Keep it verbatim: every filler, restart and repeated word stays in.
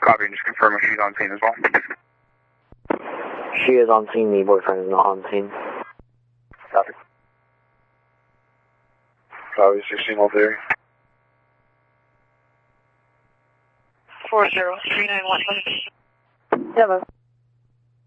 Copy, and just confirming she's on scene as well. She is on scene, the boyfriend is not on scene. Copy. Copy, sixteen all theory. four zero three nine one. Hello.